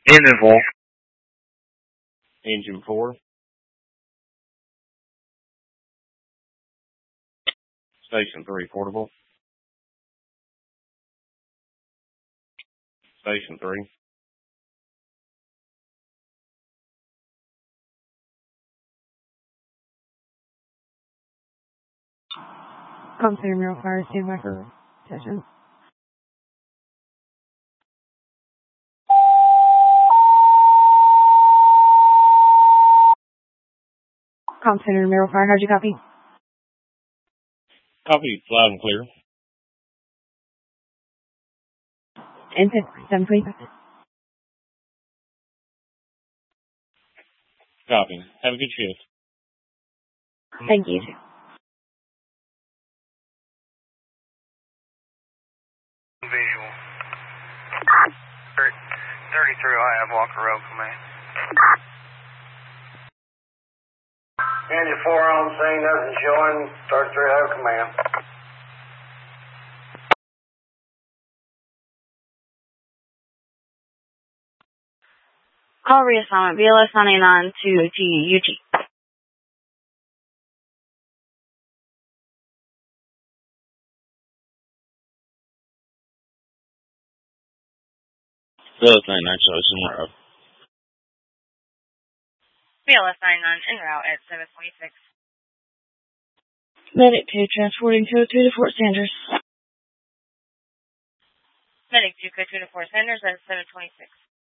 Interval. Engine 4. Station 3, portable. Station 3. Consider Mineral Fire, stand by for session. Consider Mineral Fire, how'd you copy? Copy, loud and clear. Input 725. Copy. Have a good shift. Thank you. Visual. 33 I have Walker Road Command. Engine 4 on scene, nothing showing. 33 I have command. Call reassignment, BLS 99 to TUG. BLS 99, show us en route. BLS 99 en route at 726. Medic 2 transporting 202 to Fort Sanders. Medic 2 code 2 to Fort Sanders at 726.